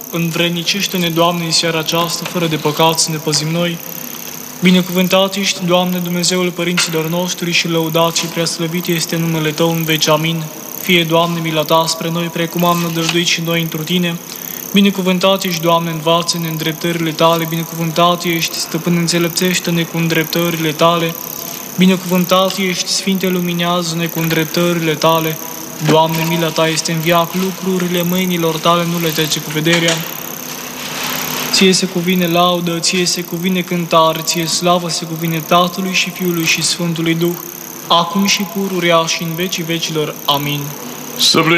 Învrednicește-ne, Doamne, în seara aceasta, fără de păcat să ne păzim noi. Binecuvântat ești, Doamne, Dumnezeul părinților noștri și lăudat și preaslăvit este numele Tău în veci. Amin. Fie, Doamne, mila Ta spre noi, precum am nădăjduit și noi întru Tine. Binecuvântat ești, Doamne, învață-ne îndreptările Tale. Binecuvântat ești, Stăpân, înțelepțește-ne cu îndreptările Tale. Binecuvântat ești, Sfinte, luminează-ne cu îndreptările Tale. Doamne, mila Ta este în viac, lucrurile mâinilor Tale nu le trece cu vederea. Ție se cuvine laudă, Ție se cuvine cântare, Ție slavă se cuvine Tatălui și Fiului și Sfântului Duh, acum și pururea și în vecii vecilor. Amin.